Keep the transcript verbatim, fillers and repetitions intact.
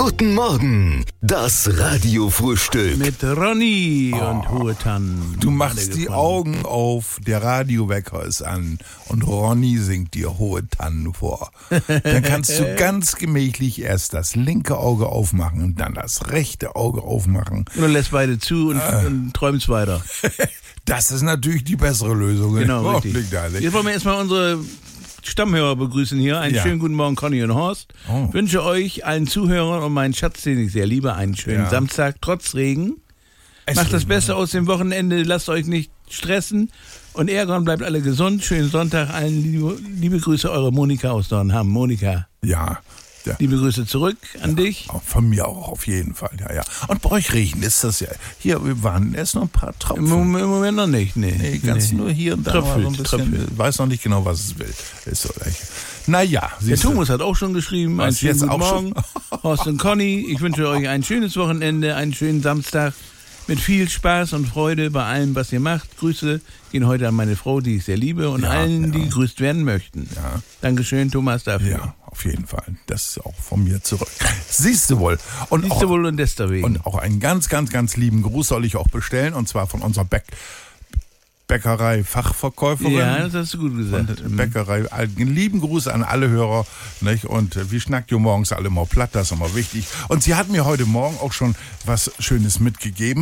Guten Morgen, das Radiofrühstück. Mit Ronny oh. und Hohe Tannen. Du machst die Augen auf, der Radiowecker ist an und Ronny singt dir Hohe Tannen vor. Dann kannst du ganz gemächlich erst das linke Auge aufmachen und dann das rechte Auge aufmachen. Und lässt beide zu und, äh. und träumst weiter. Das ist natürlich die bessere Lösung. Genau, oh, richtig. Jetzt wollen wir erstmal unsere Stammhörer begrüßen hier. Einen ja. schönen guten Morgen, Conny und Horst. Oh. Wünsche euch, allen Zuhörern und meinen Schatz, den ich sehr liebe, einen schönen ja. Samstag, trotz Regen. Es Macht das Beste aus dem Wochenende, lasst euch nicht stressen und ärgern, bleibt alle gesund. Schönen Sonntag, allen liebe, liebe Grüße, eure Monika aus Dornham. Monika. Ja. Ja. Liebe Grüße zurück an ja, dich. Von mir auch, auf jeden Fall, ja, ja. Und bei euch riechen ist das ja. Hier, wir waren erst noch ein paar Tropfen. Im Moment noch nicht, nee. Nee, ganz nee. nur hier und da Tröpfelt, so ein bisschen. Tröpfelt. Weiß noch nicht genau, was es will. Ist so leicht. Naja. Der Thomas hat auch schon geschrieben. Einen schönen guten Morgen. Horst und Conny, ich wünsche euch ein schönes Wochenende, einen schönen Samstag. Mit viel Spaß und Freude bei allem, was ihr macht. Grüße gehen heute an meine Frau, die ich sehr liebe, und ja, allen, die ja. gegrüßt werden möchten. Ja. Dankeschön, Thomas, dafür. Ja, auf jeden Fall. Das ist auch von mir zurück. Siehst du wohl. Und Siehst du wohl und deswegen. Und auch einen ganz, ganz, ganz lieben Gruß soll ich auch bestellen, und zwar von unserer Bäck Bäckerei-Fachverkäuferin. Ja, das hast du gut gesagt. Und Bäckerei, einen lieben Gruß an alle Hörer. Nicht? Und wie schnackt ihr morgens alle mal platt, das ist immer wichtig. Und sie hat mir heute Morgen auch schon was Schönes mitgegeben.